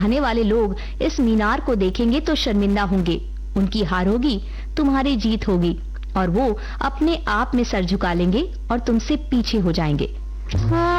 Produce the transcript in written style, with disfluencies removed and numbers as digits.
आने वाले लोग इस मीनार को देखेंगे तो शर्मिंदा होंगे। उनकी हार होगी, तुम्हारी जीत होगी, और वो अपने आप में सर झुका लेंगे और तुमसे पीछे हो जाएंगे।